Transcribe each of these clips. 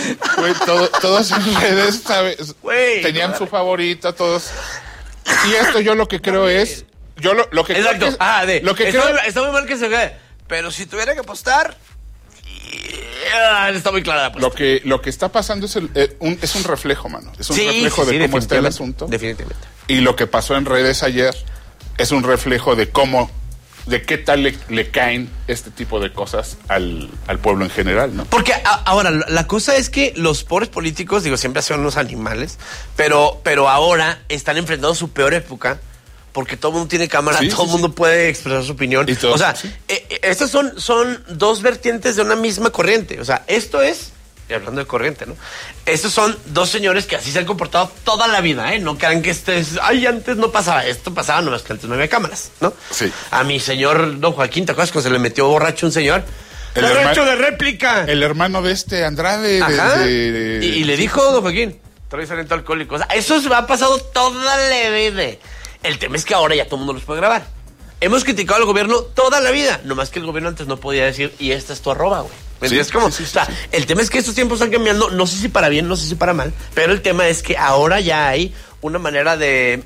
Güey, todos en redes, ¿sabes? Güey, tenían su favorito, todos. Y esto yo lo que creo es... lo que Exacto. creo que, está muy mal que se vea. Pero si tuviera que apostar... está muy clara la apuesta. Lo que está pasando es un reflejo, mano. Es un reflejo de cómo está el asunto. Definitivamente. Y lo que pasó en redes ayer es un reflejo de qué tal le caen este tipo de cosas al pueblo en general, ¿no? Porque ahora, la cosa es que los pobres políticos, siempre son unos animales, pero ahora están enfrentando su peor época, porque todo el mundo tiene cámara, todo el mundo puede expresar su opinión. O sea, estas son dos vertientes de una misma corriente. O sea, esto es... Y hablando de corriente, ¿no? Estos son dos señores que así se han comportado toda la vida, ¿eh? No crean que antes no pasaba esto, pasaba nomás que antes no había cámaras, ¿no? Sí. A mi señor don Joaquín, ¿te acuerdas cuando se le metió borracho un señor? ¡Borracho de réplica! El hermano de Andrade. Ajá. Y le dijo don Joaquín, traes aliento alcohólico. O sea, eso se ha pasado toda la vida. El tema es que ahora ya todo el mundo los puede grabar. Hemos criticado al gobierno toda la vida, nomás que el gobierno antes no podía decir, y esta es tu arroba, güey. ¿Cómo? O sea, el tema es que estos tiempos están cambiando, no sé si para bien, no sé si para mal, pero el tema es que ahora ya hay una manera de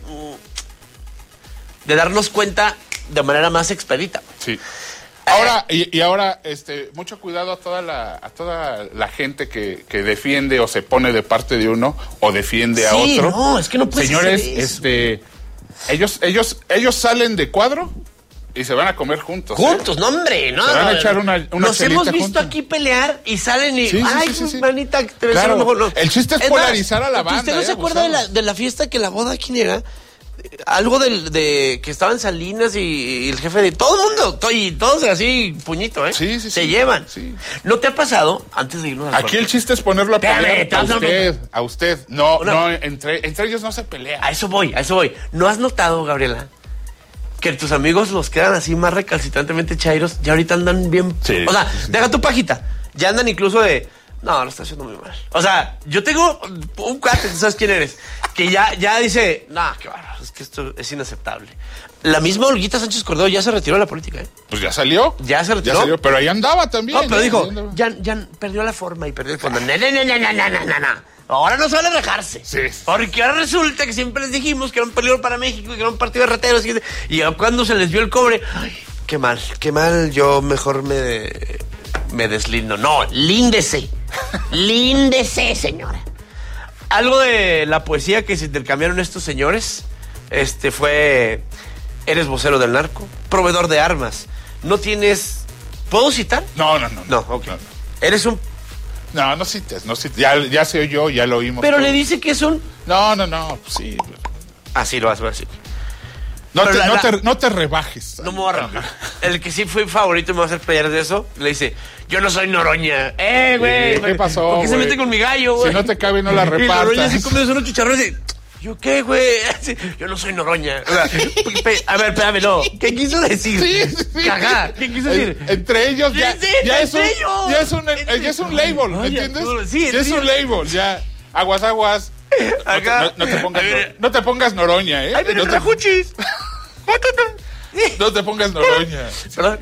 darnos cuenta de manera más expedita. Sí. Ahora, ahora, mucho cuidado a toda la gente que defiende o se pone de parte de uno o defiende a otro. No, es que no puede Señores, ser eso. ellos salen de cuadro y se van a comer juntos. Juntos, no, hombre, no. Se van a echar una Nos hemos visto juntos. Aquí pelear y salen y... Sí, manita, te claro. lo mejor. No. El chiste es polarizar a la banda. ¿Usted no se acuerda de la fiesta que la boda quién era? Algo de que estaban Salinas y el jefe de todo el mundo, y todos así, puñito, ¿eh? Sí. Se llevan. Sí. ¿No te ha pasado, antes de irnos Aquí el chiste es ponerlo a pelear a usted. No, no, entre ellos no se pelea. A eso voy. ¿No has notado, Gabriela, que tus amigos los quedan así más recalcitrantemente chairos? Ya ahorita andan bien... Sí, o sea, deja tu pajita. Ya andan incluso de... No, lo está haciendo muy mal. O sea, yo tengo un cuate, ¿tú sabes quién eres? Que ya dice... No, qué bárbaro, es que esto es inaceptable. La misma Olguita Sánchez Cordero ya se retiró de la política, ¿eh? Pues ya salió. Ya se retiró. Pero ahí andaba también. No, pero dijo... Ya perdió la forma y perdió el fondo. No. Ahora no suele dejarse. Sí. Porque ahora resulta que siempre les dijimos que era un peligro para México y que era un partido de rateros. Y cuando se les vio el cobre, ay, qué mal, yo mejor me deslindo. No, líndese. Líndese, señora. Algo de la poesía que se intercambiaron estos señores, fue: eres vocero del narco, proveedor de armas, no tienes... ¿Puedo citar? No, ok. No. Eres un... No cites. Ya se oyó, ya lo oímos. Pero todo. le dice que es un... No, pues sí. Así lo vas a decir. No te rebajes. No me voy a rebajar. El que sí fue favorito y me va a hacer pelear de eso, le dice: yo no soy Noroña. Güey. ¿Qué pasó, ¿Por qué se güey? mete con mi gallo, güey? Si no te cabe, no la Y Noroña repartas. así comiendo unos chicharrones y... ¿Yo qué, güey? Yo no soy Noroña. O sea, a ver, espérame, no. ¿Qué quiso decir? Sí. Cagá. ¿Qué quiso decir? Entre ellos ya es un label, Oye, ¿entiendes? sí, ya es un label, ya. Aguas. Acá. No te pongas Noroña, ¿eh? ¡Ay, pero no, Rajuchis! no te pongas Noroña. Perdón.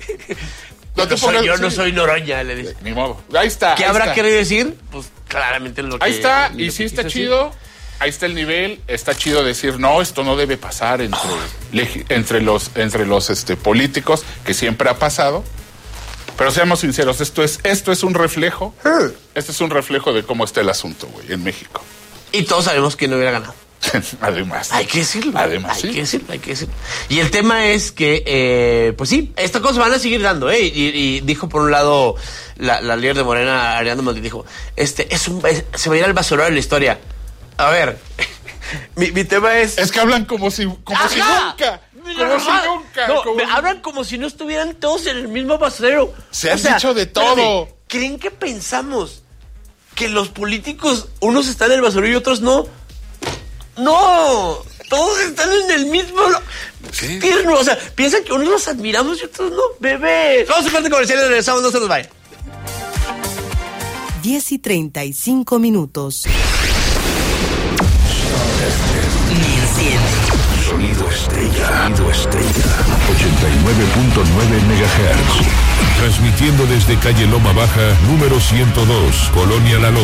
Yo no soy Noroña, le dice. Ni modo. Ahí está. ¿Qué habrá querido decir? Pues claramente lo que... Ahí está, y sí está chido. Ahí está el nivel, está chido decir, no, esto no debe pasar entre los políticos, que siempre ha pasado. Pero seamos sinceros, esto es un reflejo. Este es un reflejo de cómo está el asunto, güey, en México. Y todos sabemos que no hubiera ganado. Además. Hay que decirlo. Además, hay que decirlo. Y el tema es que, pues sí, estas cosas van a seguir dando, ¿eh? Y dijo por un lado la líder de Morena, Ariadna Madrid, dijo, se va a ir al basurero de la historia. A ver, mi tema es... Es que hablan como si nunca. Hablan como si no estuvieran todos en el mismo basurero. Se han dicho de todo. Espérame, ¿creen que pensamos que los políticos, unos están en el basurero y otros no? No, todos están en el mismo... Sí. O sea, piensan que unos los admiramos y otros no. Bebés. Vamos a parte comercial y regresamos, no se nos vayan. 10:35. Sonido estrella. 89.9 MHz. Transmitiendo desde calle Loma Baja, número 102, Colonia La Loma.